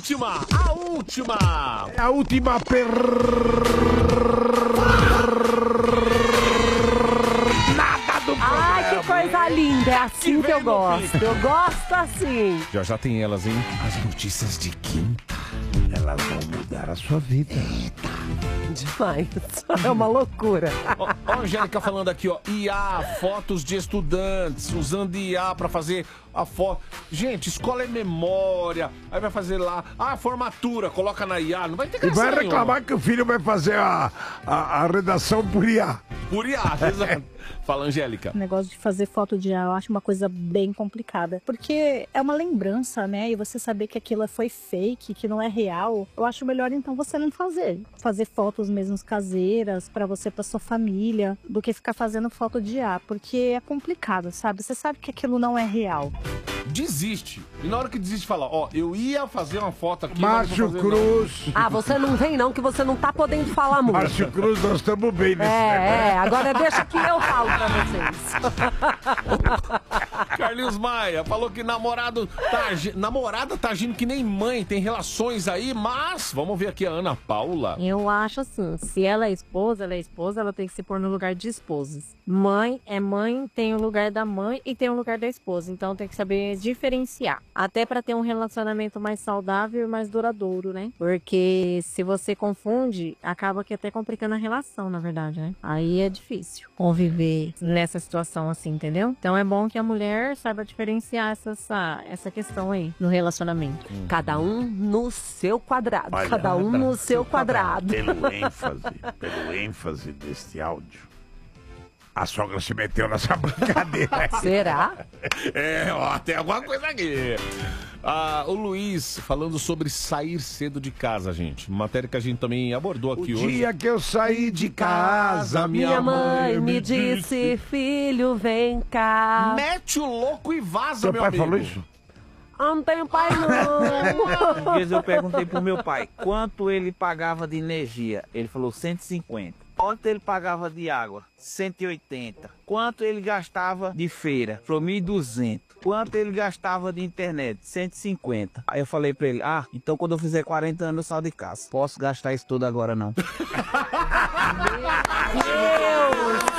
última! A última! É a última nada do programa. Ai, que coisa linda. É assim que eu gosto. Eu gosto assim. Já tem elas, hein? As notícias de quinta. Elas vão mudar a sua vida. Demais. É uma loucura. Ó, a Angélica falando aqui, ó. IA, fotos de estudantes, usando IA pra fazer a foto. Gente, escola é memória. Aí vai fazer lá, formatura, coloca na IA. Não vai ter E graça vai nenhuma. reclamar que o filho vai fazer a redação por IA. Por IA, exato. Fala, Angélica. O negócio de fazer foto de ar, eu acho uma coisa bem complicada. Porque é uma lembrança, né? E você saber que aquilo foi fake, que não é real, eu acho melhor então você não fazer. Fazer fotos mesmo caseiras pra você, pra sua família, do que ficar fazendo foto de ar. Porque é complicado, sabe? Você sabe que aquilo não é real. Desiste. E na hora que desiste, fala, ó, eu ia fazer uma foto aqui, mas não Márcio vou fazer, Cruz. Ah, você não vem não, que você não tá podendo falar muito. Márcio Cruz, nós estamos bem nesse negócio. Agora deixa que eu falo pra vocês. não. Carlinhos Maia falou que namorada tá agindo que nem mãe, tem relações aí, mas vamos ver aqui a Ana Paula. Eu acho assim, se ela é esposa, ela tem que se pôr no lugar de esposas. Mãe é mãe, tem o lugar da mãe e tem o lugar da esposa. Então tem que saber diferenciar. Até pra ter um relacionamento mais saudável e mais duradouro, né? Porque se você confunde, acaba que até complicando a relação, na verdade, né? Aí é difícil conviver nessa situação assim, entendeu? Então é bom que a mulher saiba diferenciar essa questão aí no relacionamento. Cada um no seu quadrado. Olha, Cada um no seu quadrado. Pelo ênfase deste áudio, a sogra se meteu nessa brincadeira. Será? Ó, tem alguma coisa aqui. O Luiz falando sobre sair cedo de casa, gente. Matéria que a gente também abordou aqui O hoje. dia que eu saí de casa, Minha mãe me disse, filho, vem cá. Mete o louco e vaza, Seu meu pai amigo. falou isso? Não tenho pai, não. Uma vez eu perguntei pro meu pai quanto ele pagava de energia. Ele falou 150. Quanto ele pagava de água? 180. Quanto ele gastava de feira? Falou 1.200. Quanto ele gastava de internet? 150. Aí eu falei pra ele, então quando eu fizer 40 anos eu saio de casa. Posso gastar isso tudo agora não. Deus.